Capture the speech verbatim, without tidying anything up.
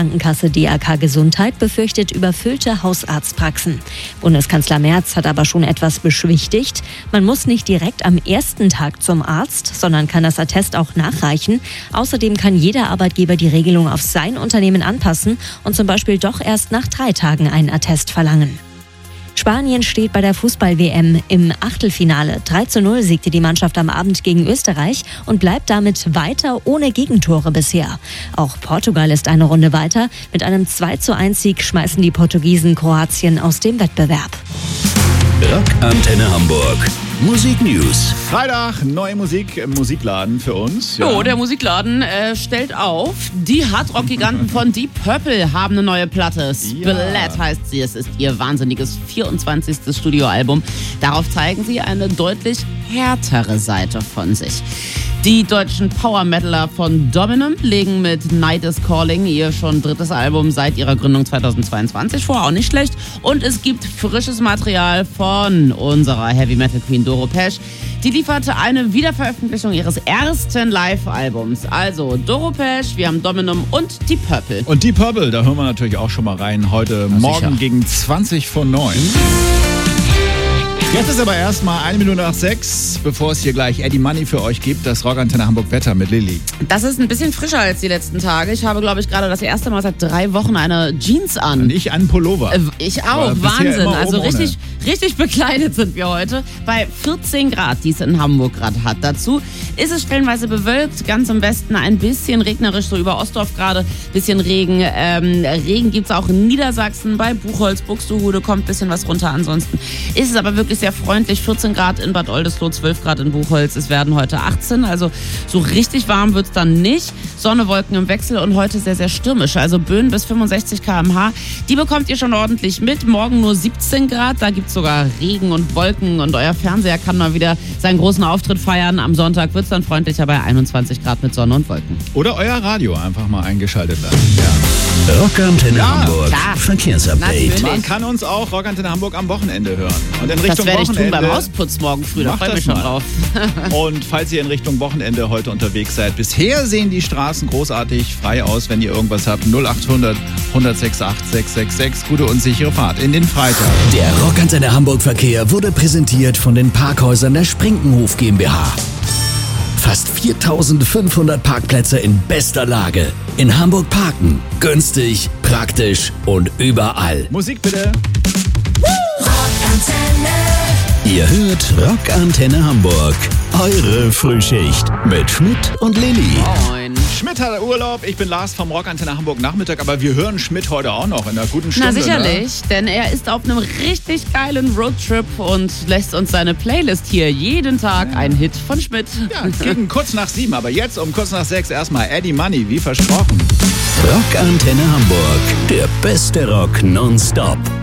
Krankenkasse D R K Gesundheit befürchtet überfüllte Hausarztpraxen. Bundeskanzler Merz hat aber schon etwas beschwichtigt. Man muss nicht direkt am ersten Tag zum Arzt, sondern kann das Attest auch nachreichen. Außerdem kann jeder Arbeitgeber die Regelung auf sein Unternehmen anpassen und zum Beispiel doch erst nach drei Tagen einen Attest verlangen. Spanien steht bei der Fußball-W M im Achtelfinale. drei zu null siegte die Mannschaft am Abend gegen Österreich und bleibt damit weiter ohne Gegentore bisher. Auch Portugal ist eine Runde weiter. Mit einem zwei zu eins Sieg schmeißen die Portugiesen Kroatien aus dem Wettbewerb. Rockantenne Hamburg. Musik News. Freitag, neue Musik im Musikladen für uns. Ja. Jo, der Musikladen äh, stellt auf. Die Hardrock-Giganten von Deep Purple haben eine neue Platte. Splat ja. heißt sie. Es ist ihr wahnsinniges vierundzwanzigstes Studioalbum. Darauf zeigen sie eine deutlich härtere Seite von sich. Die deutschen Power-Metaler von Dominum legen mit Night is Calling ihr schon drittes Album seit ihrer Gründung zweitausendzweiundzwanzig vor. Auch nicht schlecht. Und es gibt frisches Material von unserer Heavy-Metal-Queen Doro Pesch. Die lieferte eine Wiederveröffentlichung ihres ersten Live-Albums. Also Doro Pesch, wir haben Dominum und Deep Purple. Und Deep Purple, da hören wir natürlich auch schon mal rein. Heute Na, Morgen sicher. gegen zwanzig vor neun. Jetzt ist aber erstmal eine Minute nach sechs, bevor es hier gleich Eddie Money für euch gibt, das Rockantenne Hamburg Wetter mit Lilly. Das ist ein bisschen frischer als die letzten Tage. Ich habe, glaube ich, gerade das erste Mal seit drei Wochen eine Jeans an. Und ich einen Pullover. Äh, ich auch, Wahnsinn. Also richtig, richtig bekleidet sind wir heute. Bei vierzehn Grad, die es in Hamburg gerade hat. Dazu ist es stellenweise bewölkt, ganz im Westen ein bisschen regnerisch, so über Ostdorf gerade, bisschen Regen. Ähm, Regen gibt es auch in Niedersachsen, bei Buchholz, Buxtehude kommt ein bisschen was runter. Ansonsten ist es aber wirklich sehr freundlich. vierzehn Grad in Bad Oldesloe, zwölf Grad in Buchholz. Es werden heute achtzehn, also so richtig warm wird es dann nicht. Sonne, Wolken im Wechsel und heute sehr, sehr stürmisch. Also Böen bis fünfundsechzig Kilometer pro Stunde. Die bekommt ihr schon ordentlich mit. Morgen nur siebzehn Grad. Da gibt es sogar Regen und Wolken und euer Fernseher kann mal wieder seinen großen Auftritt feiern. Am Sonntag wird es dann freundlicher bei einundzwanzig Grad mit Sonne und Wolken. Oder euer Radio einfach mal eingeschaltet lassen. Ja. Rockantenne ja, klar. Hamburg. Verkehrsupdate. Natürlich. Man kann uns auch Rockantenne Hamburg am Wochenende hören. Und in Richtung das werde ich tun Wochenende beim Hausputz morgen früh. Da freue ich mich schon drauf. Und falls ihr in Richtung Wochenende heute unterwegs seid, bisher sehen die Straßen großartig frei aus. Wenn ihr irgendwas habt, null acht hundert, hundertsechsundachtzig, sechshundertsechsundsechzig. Gute und sichere Fahrt in den Freitag. Der Rockantenne Hamburg Verkehr wurde präsentiert von den Parkhäusern der Sprinkenhof GmbH. Fast viertausendfünfhundert Parkplätze in bester Lage. In Hamburg parken. Günstig, praktisch und überall. Musik bitte. Rockantenne. Ihr hört Rockantenne Hamburg. Eure Frühschicht mit Schmidt und Lilly. Moin. Schmidt hat Urlaub, ich bin Lars vom Rockantenne Hamburg Nachmittag, aber wir hören Schmidt heute auch noch in einer guten Stunde. Na sicherlich, ne? Denn er ist auf einem richtig geilen Roadtrip und lässt uns seine Playlist hier jeden Tag ja. ein Hit von Schmidt. Ja, gegen kurz nach sieben, aber jetzt um kurz nach sechs erstmal Eddie Money, wie versprochen. Rockantenne Hamburg, der beste Rock nonstop.